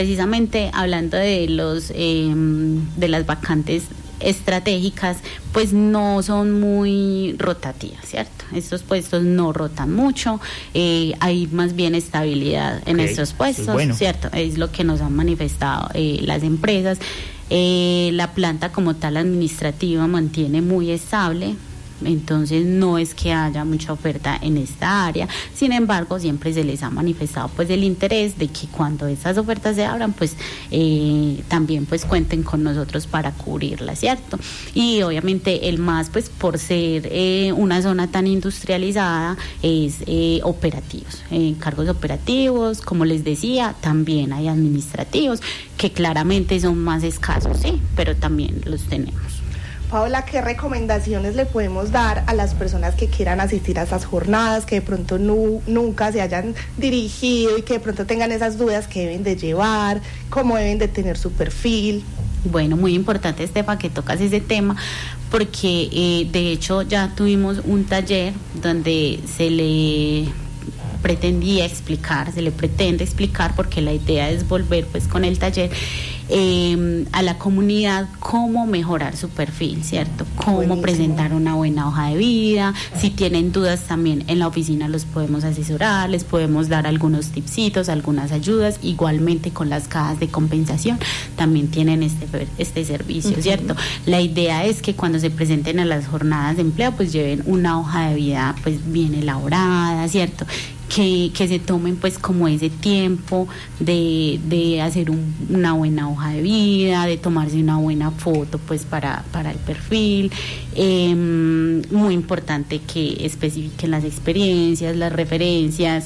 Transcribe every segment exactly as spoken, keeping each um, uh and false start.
precisamente hablando de los eh, de las vacantes estratégicas, pues no son muy rotativas, ¿cierto? Estos puestos no rotan mucho, eh, hay más bien estabilidad en okay, estos puestos, es bueno. ¿cierto? Es lo que nos han manifestado eh, las empresas. Eh, la planta como tal administrativa mantiene muy estable, entonces no es que haya mucha oferta en esta área. Sin embargo, siempre se les ha manifestado pues el interés de que cuando estas ofertas se abran, pues eh, también pues cuenten con nosotros para cubrirlas, ¿cierto? Y obviamente el más, pues por ser eh, una zona tan industrializada, es eh, operativos, eh, cargos operativos, como les decía, también hay administrativos que claramente son más escasos, sí, pero también los tenemos. Paola, ¿qué recomendaciones le podemos dar a las personas que quieran asistir a esas jornadas, que de pronto nu, nunca se hayan dirigido y que de pronto tengan esas dudas que deben de llevar, cómo deben de tener su perfil? Bueno, muy importante, Estefa, que tocas ese tema, porque eh, de hecho ya tuvimos un taller donde se le pretendía explicar, se le pretende explicar, porque la idea es volver pues con el taller eh, a la comunidad cómo mejorar su perfil, ¿cierto? Cómo Buenísimo. Presentar una buena hoja de vida. Si tienen dudas también en la oficina los podemos asesorar, les podemos dar algunos tipsitos, algunas ayudas, igualmente con las cajas de compensación también tienen este, este servicio, uh-huh. ¿cierto? La idea es que cuando se presenten a las jornadas de empleo pues lleven una hoja de vida pues bien elaborada, ¿cierto? Que, que se tomen pues como ese tiempo de, de hacer un, una buena hoja de vida, de tomarse una buena foto pues para, para el perfil. Eh, muy importante que especifiquen las experiencias, las referencias,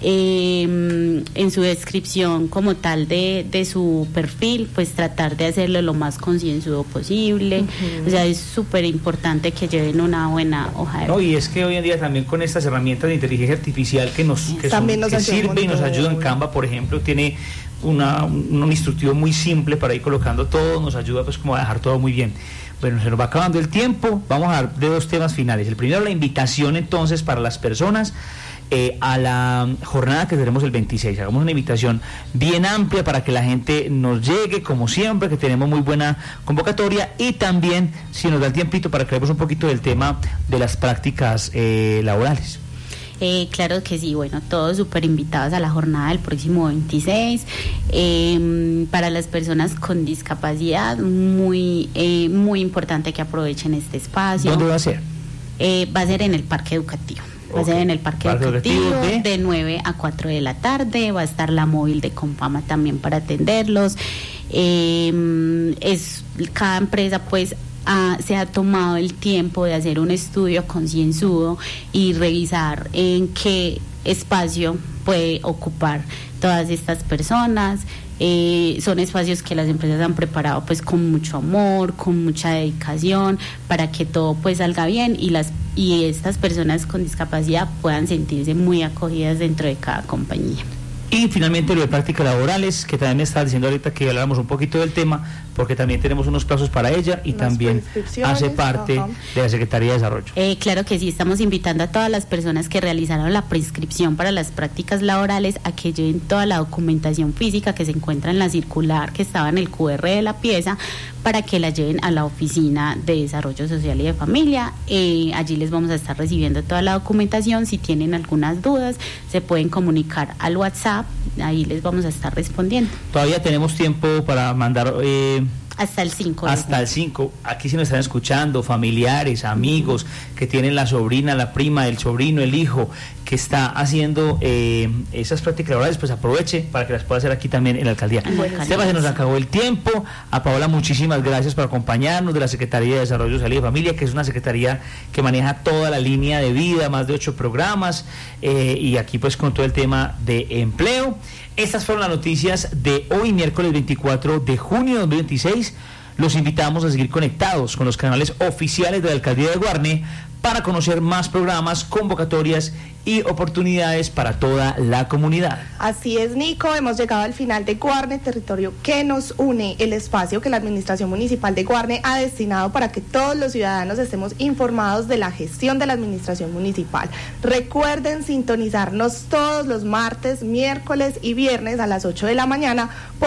eh, en su descripción como tal de, de su perfil, pues tratar de hacerlo lo más concienzudo posible. Uh-huh. O sea, es súper importante que lleven una buena hoja de no, y es que hoy en día también con estas herramientas de inteligencia artificial que nos, que son, nos que sirve y nos ayudan, Canva por ejemplo tiene una, un, un instructivo muy simple para ir colocando todo, nos ayuda pues como a dejar todo muy bien. Bueno, se nos va acabando el tiempo, vamos a hablar de dos temas finales. El primero, la invitación entonces para las personas Eh, a la jornada que tenemos el veintiséis. Hagamos una invitación bien amplia para que la gente nos llegue, como siempre, que tenemos muy buena convocatoria, y también, si nos da el tiempito, para que hablemos un poquito del tema de las prácticas eh, laborales. Eh, claro que sí, bueno, todos súper invitados a la jornada del próximo veintiséis. Eh, para las personas con discapacidad, muy, eh, muy importante que aprovechen este espacio. ¿Dónde va a ser? Eh, va a ser en el parque educativo. Va okay. a ser en el parque, parque educativo, educativo de... de nueve a cuatro de la tarde. Va a estar la móvil de Compama también para atenderlos. Eh, es cada empresa pues ha, se ha tomado el tiempo de hacer un estudio concienzudo y revisar en qué espacio puede ocupar todas estas personas. Eh, son espacios que las empresas han preparado pues con mucho amor, con mucha dedicación, para que todo pues salga bien y las y estas personas con discapacidad puedan sentirse muy acogidas dentro de cada compañía. Y finalmente lo de prácticas laborales, que también me estaba diciendo ahorita que habláramos un poquito del tema, porque también tenemos unos plazos para ella y Las también hace parte ajá. de la Secretaría de Desarrollo. Eh, claro que sí, estamos invitando a todas las personas que realizaron la prescripción para las prácticas laborales a que lleven toda la documentación física que se encuentra en la circular que estaba en el cu erre de la pieza, para que la lleven a la Oficina de Desarrollo Social y de Familia. Eh, allí les vamos a estar recibiendo toda la documentación. Si tienen algunas dudas, se pueden comunicar al WhatsApp, ahí les vamos a estar respondiendo. Todavía tenemos tiempo para mandar... Eh... Hasta el cinco. Hasta el cinco. Aquí si nos están escuchando, familiares, amigos, que tienen la sobrina, la prima, el sobrino, el hijo, que está haciendo eh, esas prácticas laborales, pues aproveche para que las pueda hacer aquí también en la alcaldía. Bueno, Esteban, se nos acabó el tiempo. A Paola, muchísimas gracias por acompañarnos, de la Secretaría de Desarrollo Social y de Familia, que es una secretaría que maneja toda la línea de vida, más de ocho programas, eh, y aquí pues con todo el tema de empleo. Estas fueron las noticias de hoy, miércoles veinticuatro de junio de dos mil veintiséis. Los invitamos a seguir conectados con los canales oficiales de la Alcaldía de Guarne para conocer más programas, convocatorias y oportunidades para toda la comunidad. Así es, Nico, hemos llegado al final de Guarne, territorio que nos une, el espacio que la Administración Municipal de Guarne ha destinado para que todos los ciudadanos estemos informados de la gestión de la Administración Municipal. Recuerden sintonizarnos todos los martes, miércoles y viernes a las ocho de la mañana. Por